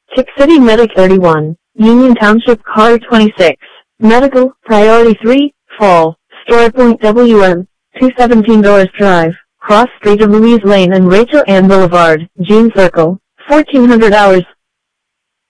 Chick City Medic 31, Union Township Car 26, Medical, Priority 3, Fall, Store Point WM, 217 Doris Drive, Cross Street of Louise Lane and Rachel Ann Boulevard, Jean Circle, 1400 hours.